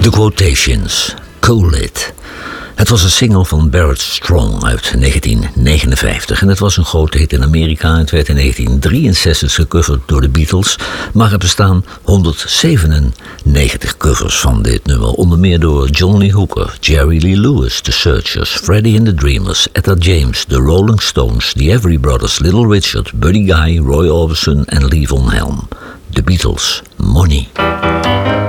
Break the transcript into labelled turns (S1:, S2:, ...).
S1: The Quotations, Cool It. Het was een single van Barrett Strong uit 1959 en het was een grote hit in Amerika. Het werd in 1963 gecoverd door de Beatles, maar er bestaan 197 covers van dit nummer. Onder meer door John Lee Hooker, Jerry Lee Lewis, The Searchers, Freddie and the Dreamers, Etta James, The Rolling Stones, The Everly Brothers, Little Richard, Buddy Guy, Roy Orbison en Levon Helm. The Beatles, Money.